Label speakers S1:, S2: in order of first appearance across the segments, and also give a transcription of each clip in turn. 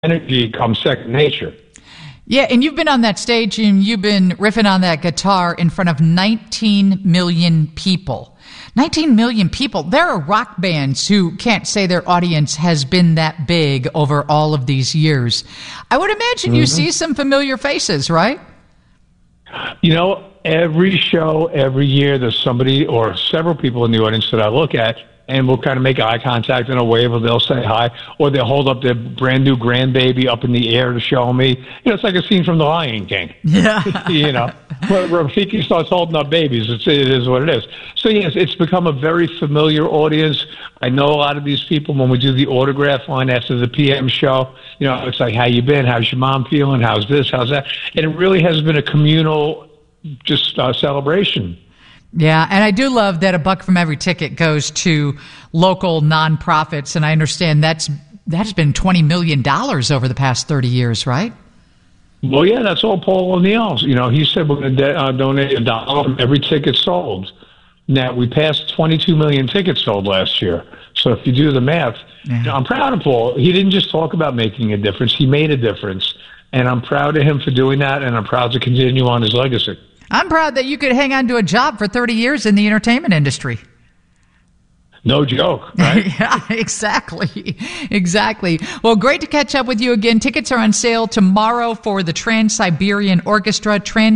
S1: energy comes second nature.
S2: Yeah, and you've been on that stage and you've been riffing on that guitar in front of 19 million people. 19 million people. There are rock bands who can't say their audience has been that big over all of these years. I would imagine you see some familiar faces, right?
S1: You know, every show, every year, there's somebody or several people in the audience that I look at, and we'll kind of make eye contact and a wave, or they'll say hi, or they'll hold up their brand new grandbaby up in the air to show me. You know, it's like a scene from The Lion King.
S2: Yeah.
S1: You know, where Rafiki starts holding up babies. It is what it is. So, yes, it's become a very familiar audience. I know a lot of these people when we do the autograph line after the PM show. You know, it's like, how you been? How's your mom feeling? How's this? How's that? And it really has been a communal celebration.
S2: Yeah, and I do love that $1 from every ticket goes to local nonprofits, and I understand that's been $20 million over the past 30 years, right?
S1: Well, yeah, that's all Paul O'Neill's. You know, he said we're going to donate $1 from every ticket sold. Now, we passed 22 million tickets sold last year. So if you do the math, I'm proud of Paul. He didn't just talk about making a difference. He made a difference. And I'm proud of him for doing that, and I'm proud to continue on his legacy.
S2: I'm proud that you could hang on to a job for 30 years in the entertainment industry.
S1: No joke, right?
S2: Yeah, exactly. Exactly. Well, great to catch up with you again. Tickets are on sale tomorrow for the Trans-Siberian Orchestra,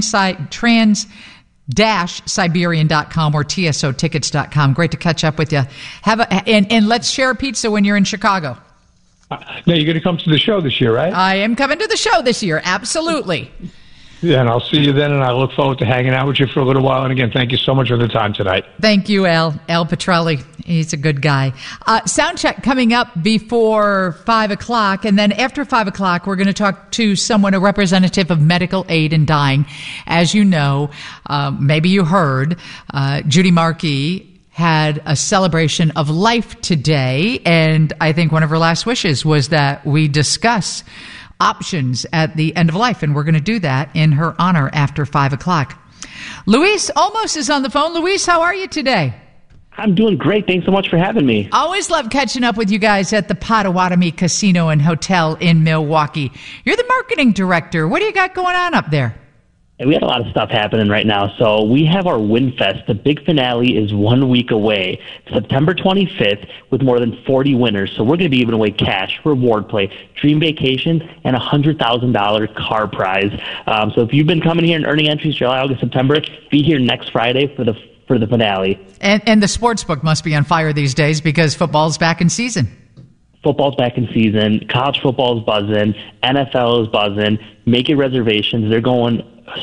S2: trans-siberian.com or tsotickets.com. Great to catch up with you. And let's share a pizza when you're in Chicago.
S1: Now, you're going to come to the show this year, right?
S2: I am coming to the show this year. Absolutely.
S1: Yeah, and I'll see you then, and I look forward to hanging out with you for a little while. And again, thank you so much for the time tonight.
S2: Thank you, Al Petrelli. He's a good guy. Sound check coming up before 5 o'clock, and then after 5 o'clock, we're going to talk to someone, a representative of medical aid in dying. As you know, maybe you heard, Judy Markey had a celebration of life today, and I think one of her last wishes was that we discuss options at the end of life, and we're going to do that in her honor after 5 o'clock. Luis Olmos is on the phone. Luis, how are you today?
S3: I'm doing great. Thanks so much for having me.
S2: Always love catching up with you guys at the Potawatomi Casino and Hotel in Milwaukee. You're the marketing director. What do you got going on up there?
S3: And we had a lot of stuff happening right now. So we have our WinFest. The big finale is 1 week away, September 25th, with more than 40 winners. So we're going to be giving away cash, reward play, dream vacations, and a $100,000 car prize. So if you've been coming here and earning entries July, August, September, be here next Friday for the finale. And
S2: the sports book must be on fire these days because football's back in season.
S3: Football's back in season. College football is buzzing. NFL is buzzing. Make your reservations. They're going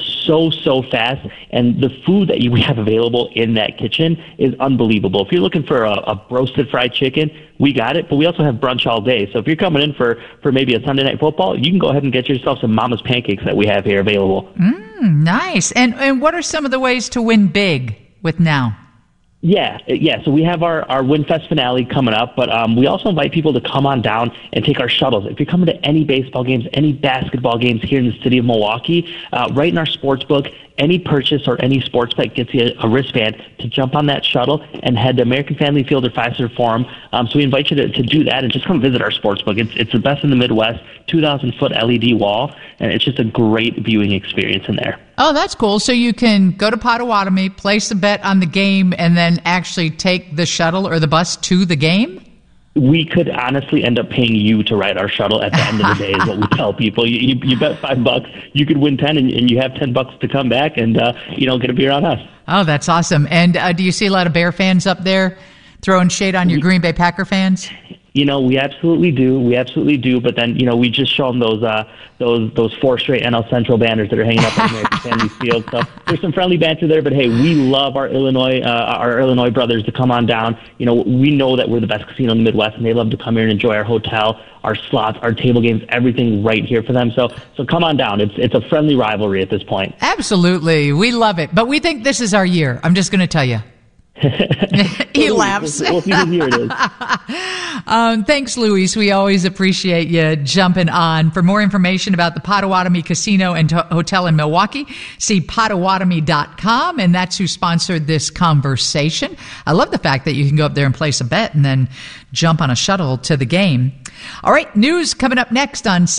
S3: so fast, and the food that we have available in that kitchen is unbelievable. If you're looking for a roasted fried chicken, we got it, but we also have brunch all day. So if you're coming in for maybe a Sunday night football, you can go ahead and get yourself some Mama's pancakes that we have here available.
S2: Nice. And what are some of the ways to win big with Now?
S3: Yeah. So we have our WinFest finale coming up, but we also invite people to come on down and take our shuttles. If you're coming to any baseball games, any basketball games here in the city of Milwaukee, right in our sports book, any purchase or any sports bet gets you a wristband to jump on that shuttle and head to American Family Field or Fiserv Forum. So we invite you to do that and just come visit our sports book. It's the best in the Midwest, 2,000-foot LED wall, and it's just a great viewing experience in there.
S2: Oh, that's cool. So you can go to Potawatomi, place a bet on the game, and then actually take the shuttle or the bus to the game?
S3: We could honestly end up paying you to ride our shuttle at the end of the day is what we tell people. You bet $5, you could win 10 and you have $10 to come back and, get a beer on us.
S2: Oh, that's awesome. And do you see a lot of Bear fans up there throwing shade on your Green Bay Packer fans?
S3: We absolutely do. But then, we just show them those 4 straight NL Central banners that are hanging up on American Family Field. So there's some friendly banter there. But hey, we love our Illinois brothers to come on down. We know that we're the best casino in the Midwest, and they love to come here and enjoy our hotel, our slots, our table games, everything right here for them. So come on down. It's a friendly rivalry at this point.
S2: Absolutely, we love it. But we think this is our year. I'm just going to tell you. He laughs.
S3: We'll see who here it is.
S2: Thanks, Luis. We always appreciate you jumping on. For more information about the Potawatomi Casino and Hotel in Milwaukee, see Potawatomi.com, and that's who sponsored this conversation. I love the fact that you can go up there and place a bet and then jump on a shuttle to the game. All right, news coming up next on